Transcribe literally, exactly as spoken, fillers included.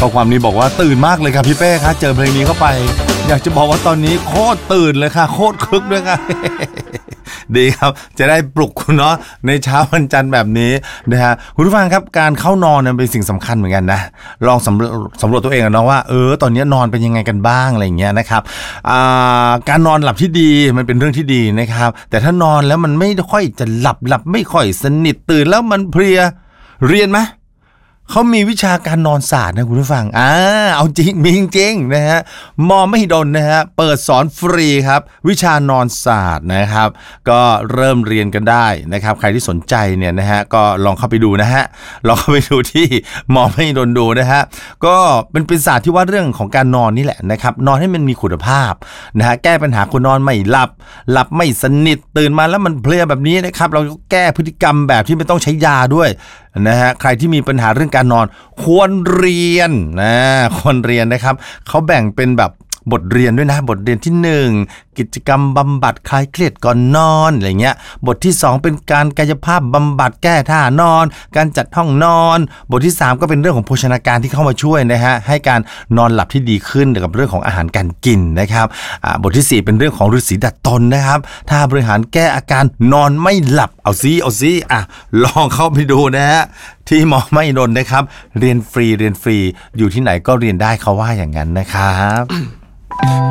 ข้อความนี้บอกว่าตื่นมากเลยครับพี่เป้คะเจอเพลงนี้เข้าไปอยากจะบอกว่าตอนนี้โคตรตื่นเลยค่ะโคตรคึกด้วยค่ะ ดีครับจะได้ปลุกคุณเนาะในเช้าวันจันทร์แบบนี้นะฮะคุณผู้ฟังครับการเข้านอนเป็นสิ่งสำคัญเหมือนกันนะลองสำรวจสำรวจตัวเองนะว่าเออตอนนี้นอนเป็นยังไงกันบ้างอะไรอย่างเงี้ยนะครับการนอนหลับที่ดีมันเป็นเรื่องที่ดีนะครับแต่ถ้านอนแล้วมันไม่ค่อยจะหลับหลับไม่ค่อยสนิทตื่นแล้วมันเพลียเรียนไหมเขามีวิชาการนอนศาสตร์นะคุณผู้ฟังอ่าเอาจริงมีจริงๆนะฮะมอมหิดลนะฮะเปิดสอนฟรีครับวิชานอนศาสตร์นะครับก็เริ่มเรียนกันได้นะครับใครที่สนใจเนี่ยนะฮะก็ลองเข้าไปดูนะฮะลองเข้าไปดูที่มอมหิดลดูนะฮะก็เป็นเป็นศาสตร์ที่ว่าเรื่องของการนอนนี่แหละนะครับนอนให้มันมีคุณภาพนะฮะแก้ปัญหาคนนอนไม่หลับหลับไม่สนิทตื่นมาแล้วมันเพลียแบบนี้นะครับเราแก้พฤติกรรมแบบที่ไม่ต้องใช้ยาด้วยนะฮะใครที่มีปัญหาเรื่องการนอนควรเรียนนะควรเรียนนะครับเขาแบ่งเป็นแบบบทเรียนด้วยนะบทเรียนที่หนึ่งกิจกรรมบำบัดคลายเครียดก่อนนอนอะไรเงี้ยบทที่สองเป็นการกายภาพบำบัดแก้ท่านอนการจัดห้องนอนบทที่สามก็เป็นเรื่องของโภชนาการที่เข้ามาช่วยนะฮะให้การนอนหลับที่ดีขึ้นเกี่ยวกับเรื่องของอาหารการกินนะครับอ่าบทที่สี่เป็นเรื่องของฤาษีดัดตนนะครับถ้าบริหารแก้อาการนอนไม่หลับเอาซิเอาซิอ่ะลองเข้าไปดูนะฮะที่หมอไม่ดนนะครับเรียนฟรีเรียนฟรีอยู่ที่ไหนก็เรียนได้เขาว่าอย่างนั้นนะครับ